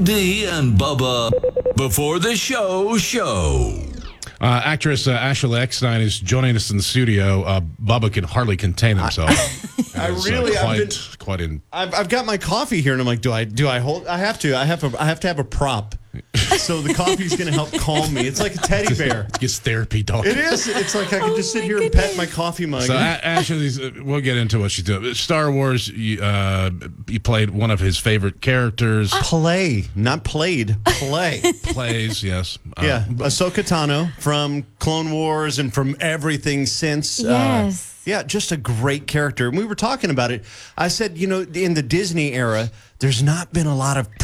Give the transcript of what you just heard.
D and Bubba before the show. Actress Ashley Eckstein is joining us in the studio. Bubba can hardly contain himself. I've got my coffee here, and I'm like, do I hold? I have to have a prop. So the coffee's going to help calm me. It's like a teddy bear. It's therapy, dog. It is. It's like I can just sit here and pet my coffee mug. So Ashley's, we'll get into what she's doing. Star Wars, you played one of his favorite characters. Play, not played. Play. Plays, yes. Yeah, Ahsoka Tano from Clone Wars and from everything since. Yes. Yeah, just a great character. And we were talking about it. I said, in the Disney era, there's not been a lot of